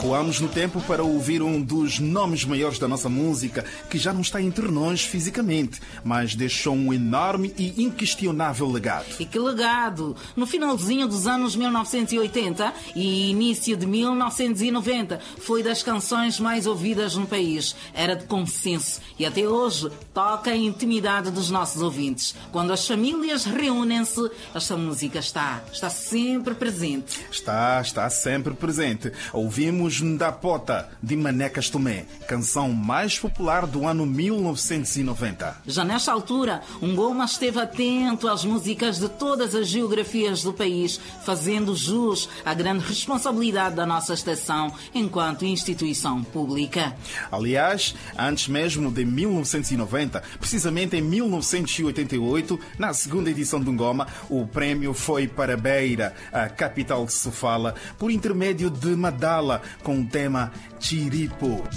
Recuamos no tempo para ouvir um dos nomes maiores da nossa música, que já não está entre nós fisicamente, mas deixou um enorme e inquestionável legado. E que legado! No finalzinho dos anos 1980 e início de 1990, foi das canções mais ouvidas no país. Era de consenso e até hoje toca a intimidade dos nossos ouvintes. Quando as famílias reúnem-se, esta música está sempre presente. Está sempre presente. Ouvimos Ndapota, de Manecas Tomé, canção mais popular do ano 1990. Já nesta altura, Ngoma esteve atento às músicas de todas as geografias do país, fazendo jus à grande responsabilidade da nossa estação enquanto instituição pública. Aliás, antes mesmo de 1990, precisamente em 1988, na segunda edição do Ngoma, o prémio foi para Beira, a capital de Sofala, por intermédio de Madala, com o tema Chiripo.